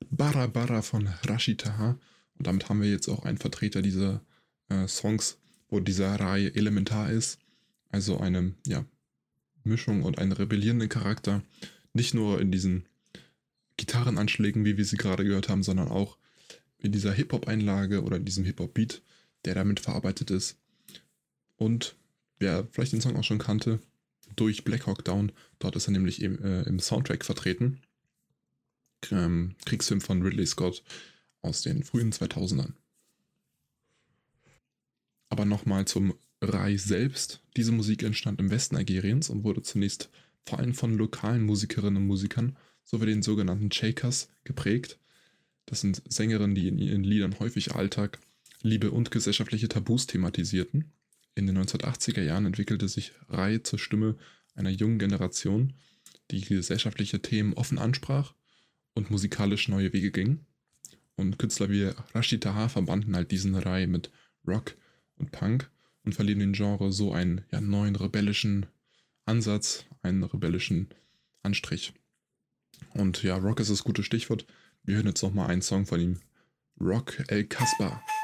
Bara Bara von Rashid Taha. Und damit haben wir jetzt auch einen Vertreter dieser Songs, wo dieser Rai elementar ist. Also eine Mischung und einen rebellierenden Charakter. Nicht nur in diesen Gitarrenanschlägen, wie wir sie gerade gehört haben, sondern auch in dieser Hip-Hop-Einlage oder in diesem Hip-Hop-Beat, der damit verarbeitet ist. Und wer vielleicht den Song auch schon kannte, durch Black Hawk Down, dort ist er nämlich im Soundtrack vertreten. Kriegsfilm von Ridley Scott aus den frühen 2000ern. Aber nochmal zum Rai selbst. Diese Musik entstand im Westen Algeriens und wurde zunächst vor allem von lokalen Musikerinnen und Musikern sowie den sogenannten Cheikas geprägt. Das sind Sängerinnen, die in ihren Liedern häufig Alltag, Liebe und gesellschaftliche Tabus thematisierten. In den 1980er Jahren entwickelte sich Rai zur Stimme einer jungen Generation, die gesellschaftliche Themen offen ansprach und musikalisch neue Wege ging. Und Künstler wie Rashid Taha verbanden halt diesen Rai mit Rock und Punk und verliehen dem Genre so einen neuen rebellischen Ansatz, einen rebellischen Anstrich. Und ja, Rock ist das gute Stichwort. Wir hören jetzt nochmal einen Song von ihm. Rock El Kasbah.